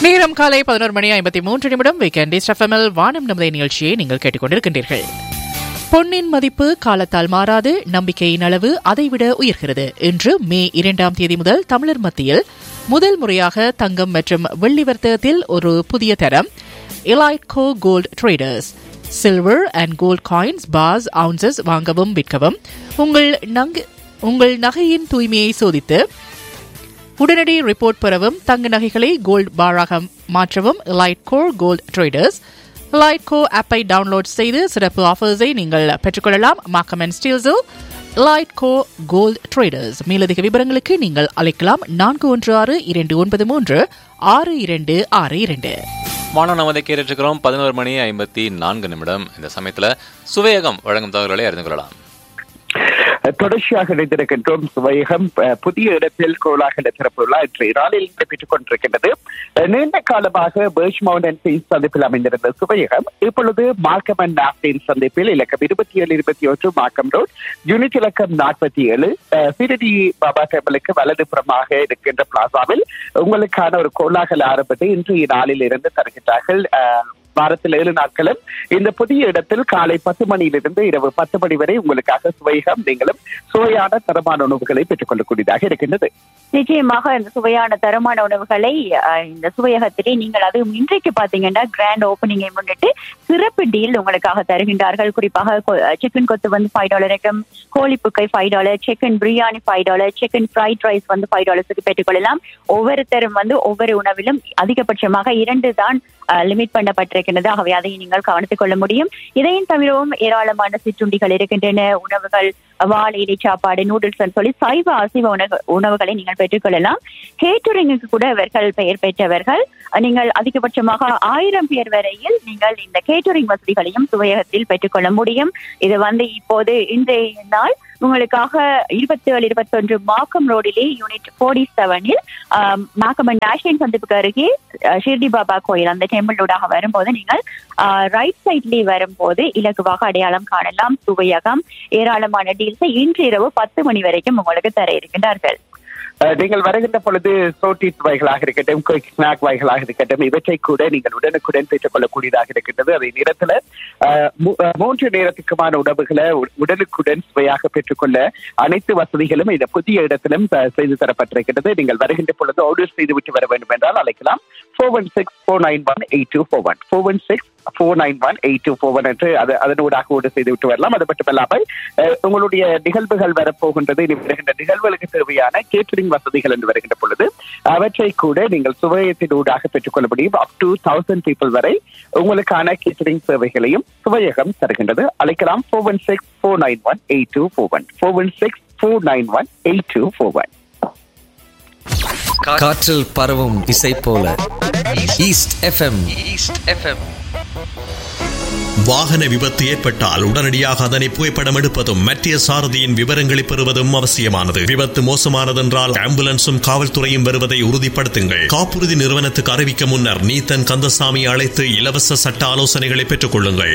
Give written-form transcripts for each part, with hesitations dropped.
நேரம் காலை 11:53 வீக்கெண்ட் எஃப்எம்எல் வானம் நமதை நிகழ்ச்சியை நீங்கள் கேட்டுக்கொண்டிருக்கின்றீர்கள். பொன்னின் மதிப்பு காலத்தால் மாறாது, நம்பிக்கையின் அளவு அதைவிட உயர்கிறது. இன்று மே 2ஆம் தேதி முதல் தமிழர் மத்தியில் முதல் முறையாக தங்கம் மற்றும் வெள்ளி வர்த்தகத்தில் ஒரு புதிய தரம் எலைட்கோ gold traders. Silver and gold coins, parse, ounces வாங்கவும் விற்கவும், உங்கள் நகையின் தூய்மையை சோதித்து உடனடி ரிப்போர்ட் பெறவும், தங்க நகைகளை கோல்ட் பாராக மாற்றவும் எலைட்கோ கோல்ட் ட்ரேடர்ஸ். எலைட்கோ ஆப்பை டவுன்லோட் செய்து சிறப்பு ஆஃபர்ஸை நீங்கள் பெற்றுக்கொள்ளலாம். Markham and ஸ்டீல்ஸில் எலைட்கோ gold traders. மேலதிக விவரங்களுக்கு நீங்கள் அழைக்கலாம் 4161236262. வானம் நமதை கேட்டுக்கிறோம். 11:54. இந்த சமயத்தில் சுவையகம் வழங்கும் தகவல்களை அறிந்து கொள்ளலாம். தொடர்ச்சியாக இணைந்திருக்கின்றோம். சுவையகம் புதிய இடத்தில் கோலாகல திறப்புள்ளா இன்றைய நாளில் நடைபெற்றுக் கொண்டிருக்கின்றது. நீண்ட காலமாக பர்ச் மவுண்டன் சந்திப்பில் அமைந்திருந்த சுவையகம் இப்பொழுது மார்க்கம் அண்ட் நாப்டின் சந்திப்பில் இலக்கம் 2721 மார்க்கம் ரோட், யூனிட் இலக்கம் 47 சீரடி பாபா டெம்பிளுக்கு வலதுபுறமாக இருக்கின்ற பிளாசாவில் உங்களுக்கான ஒரு கோலாகல ஆரம்பத்தை இன்றைய நாளில் இருந்து தருகின்றார்கள். வாரத்தில் 7 நாட்களும் இந்த புதிய இடத்தில் காலை 10 மணியிலிருந்து இரவு 10 மணி வரை உங்களுக்காக சுவையகம் நீங்களும் சுவையான தரமான உணவுகளை பெற்றுக் கொள்ளக்கூடியதாக இருக்கின்றது. நிச்சயமாக இந்த சுவையான தரமான உணவுகளை இந்த சுவையகத்திலே நீங்கள் அது இன்றைக்கு பாத்தீங்கன்னா கிராண்ட் ஓபனிங்கை முன்னிட்டு சிறப்பு டீல் உங்களுக்காக தருகின்றார்கள். குறிப்பாக சிக்கன் கொத்து வந்து $5, கோழிப்புக்கை $5, chicken biryani $5, chicken fried rice வந்து $5 பெற்றுக்கொள்ளலாம். ஒவ்வொருத்தரும் வந்து ஒவ்வொரு உணவிலும் அதிகபட்சமாக 2 தான் லிமிட் பண்ணப்பட்டிருக்கின்றது. ஆகவே அதை நீங்கள் கவனித்துக் கொள்ள முடியும். இதையும் தவிரவும் ஏராளமான சிற்றுண்டிகள் இருக்கின்றன. உணவுகள், வாழை இலை சாப்பாடு, நூடுல்ஸ் சொல்லி சைவ அசைவ உணவுகளை நீங்கள் பெற்றுக்கொள்ளலாம். கேட்டரிங்குக்கு கூட இவர்கள் பெயர் பெற்றவர்கள். நீங்கள் அதிகபட்சமாக 1000 பேர் வரையில் நீங்கள் இந்த கேட்டரிங் வசதிகளையும் சுவையகத்தில் பெற்றுக்கொள்ள முடியும். இது வந்து இப்போது இன்றைய நாள் உங்களுக்காக 27-21 மார்க்கம் ரோடிலே யூனிட் 47 மார்க்கம் அண்ட் நேஷனல் சந்திப்புக்கு அருகே ஷிர்டி பாபா கோயில் அந்த டெம்பிளோடாக வரும்போது நீங்கள் ரைட் சைட்லயே வரும்போது இலகுவாக அடையாளம் காணலாம். சுவையகம் ஏராளமான டீல்ஸை இன்று இரவு 10 மணி வரைக்கும் உங்களுக்கு தர இருக்கின்றார்கள். நீங்கள் வருகின்ற பொழுது சோட்டிஸ் வகைகளாக இருக்கட்டும், குயிக் ஸ்நாக் வகைகளாக இருக்கட்டும், இவற்றை கூட நீங்கள் உடனுக்குடன் பெற்றுக் கொள்ளக்கூடியதாக இருக்கின்றது. அதே நேரத்தில் 3 நேரத்துக்குமான உணவுகளை உடனுக்குடன் சுவையாக பெற்றுக்கொள்ள அனைத்து வசதிகளும் இந்த புதிய இடத்திலும் செய்து தரப்பட்டிருக்கின்றது. நீங்கள் வருகின்ற பொழுது ஆர்டர் செய்துவிட்டு வர வேண்டும் என்றால் அழைக்கலாம் 416-491-8241 416-491-8241 என்று அதனூடாக ஓடு செய்துவிட்டு வரலாம். அது மட்டுமல்லாமல் உங்களுடைய நிகழ்வுகள் வரப்போகின்றது. வருகின்ற நிகழ்வுகளுக்கு தேவையான கேட்டரிங் வசதிகள் என்று வருகின்ற பொழுது அவற்றை கூட நீங்கள் சுவையத்தின் ஊடாக பெற்றுக்கொள்ள முடியும். அப் டு 1000 people வரை உங்களுக்கான கேட்டரிங் சேவைகளையும் சுவையகம் தருகின்றது. அழைக்கலாம் 416-491-8241 416-491-8241. காற்றில் பரவும் இசை போல ஈஸ்ட் எஃப்எம். வாகன விபத்து ஏற்பட்டால் உடனடியாக அதனை புகைப்படம் எடுப்பதும் மத்திய சாரதியின் விவரங்களை பெறுவதும் அவசியமானது. விபத்து மோசமானதென்றால் ஆம்புலன்ஸும் காவல்துறையும் வருவதை உறுதிப்படுத்துங்கள். காப்புறுதி நிறுவனத்துக்கு அறிவிக்க முன்னர் நீத்தன் கந்தசாமி அழைத்து இலவச சட்ட ஆலோசனைகளை பெற்றுக் கொள்ளுங்கள்.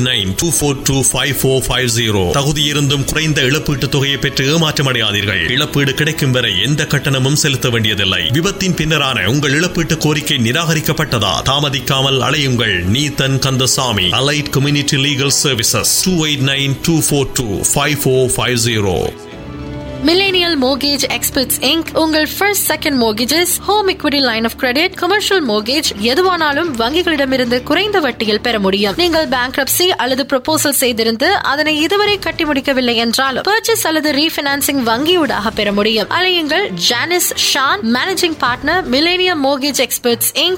2892425450. தகுதியிருந்தும் குறைந்த இழப்பீட்டுத் தொகையை பெற்று ஏமாற்றமடையாதீர்கள். இழப்பீடு கிடைக்கும் வரை எந்த கட்டணமும் செலுத்த வேண்டியதில்லை. விபத்தின் பின்னரான உங்கள் இழப்பீட்டு கோரிக்கை நிராகரிக்கப்பட்டதா? தாமதிக்காமல் அலையுங்கள் Neethan Kandasamy. Allied Community Legal Services 2892425450. Millennial Mortgage Experts Inc. உங்கள் first second mortgages, home equity line of credit, commercial mortgage எதுவானாலும் வங்கிகளிடமிருந்து குறைந்த வட்டியில் பெற முடியும். நீங்கள் bankruptcy அல்லது proposal செய்திருந்து அதனை இதுவரை கட்டி முடிக்கவில்லை என்றாலும் purchase அல்லது refinancing வங்கியூடாக பெற முடியும். அலையுங்கள் Janice Shawn, managing partner, Millennium Mortgage Experts Inc.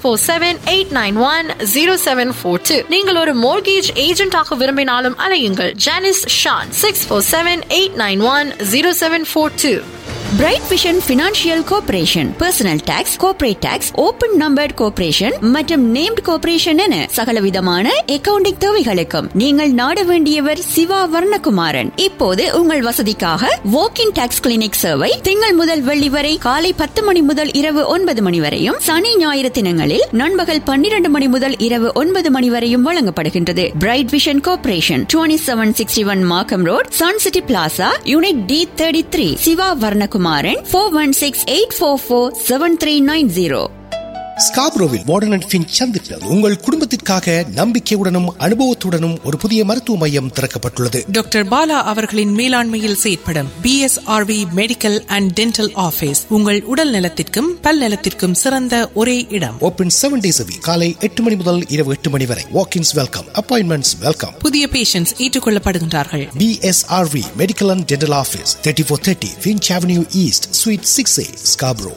647-891-0742. நீங்கள் ஒரு mortgage agent ஆக விரும்பினாலும் அலையுங்கள் Janice Shawn 647-891-0742. Bright Vision Financial Corporation, Personal Tax, Corporate Tax, Open Numbered Corporation மற்றும் Named Corporation என சகலவிதமான அக்கவுண்டிங் தேவைகளுக்கும் நீங்கள் நாட வேண்டியவர் சிவா வர்ணகுமாரன். இப்போது உங்கள் வசதிக்காக வாக்கின் டாக்ஸ் கிளினிக் சேவை திங்கள் முதல் வெள்ளி வரை காலை 10 மணி முதல் இரவு 9 மணி வரையும், சனி ஞாயிறு தினங்களில் நண்பகல் 12 மணி முதல் இரவு 9 மணி வரையும் வழங்கப்படுகின்றது. Bright Vision Corporation, 2761 Markham Road, Sun City Plaza, Unit D33, Siva Varnakumaran 416-844-7390. ஸ்காப்ரோவில் warden and Finch சந்திப்பில் உங்கள் குடும்பத்திற்காக நம்பிக்கையுடனும் அனுபவத்துடனும் ஒரு புதிய மருத்துவ மையம் திறக்கப்பட்டுள்ளது. டாக்டர் பாலா அவர்களின் மேலாண்மையில் செயற்படும் BSRV medical and dental office உங்கள் உடல் நலத்திற்கும் பல் நலத்திற்கும் சிறந்த ஒரே இடம். Open 7 days a week. காலை 8 மணி முதல் இரவு 8 மணி வரை. Walk-ins welcome, appointments welcome. புதிய patients ஏற்றுக்கொள்ளப்படுகின்றார்கள். BSRV medical and dental office 3430 Finch Avenue East Suite 6A Scarborough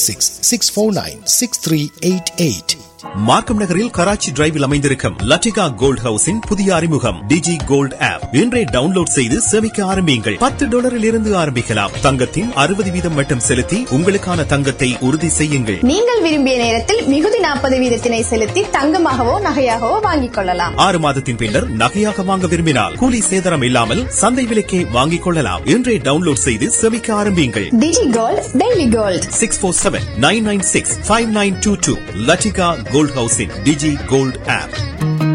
416-649-6388. மார்க்கம் நகரில் கராச்சி டிரைவில் அமைந்திருக்கும் லட்டிகா கோல்ட் ஹவுஸின் புதிய அறிமுகம் டிஜி கோல்ட் ஆப். இன்றே டவுன்லோட் செய்து சேமிக்க ஆரம்பியுங்கள். $10 இருந்து ஆரம்பிக்கலாம். தங்கத்தின் 60% மட்டும் செலுத்தி உங்களுக்கான தங்கத்தை உறுதி செய்யுங்கள். நீங்கள் விரும்பிய நேரத்தில் மிகுதி 40% செலுத்தி தங்கமாகவோ நகையாகவோ வாங்கிக் கொள்ளலாம். 6 மாதத்தின் பின்னர் நகையாக வாங்க விரும்பினால் கூலி சேதாரம் இல்லாமல் சந்தை விலைக்கே வாங்கிக் கொள்ளலாம். இன்றே டவுன்லோட் செய்து சேமிக்க ஆரம்பியுங்கள். டிஜி gold, daily gold. 647-996-5922 Latika gold ஹவுஸின் டிஜி கோல்ட் ஆப்.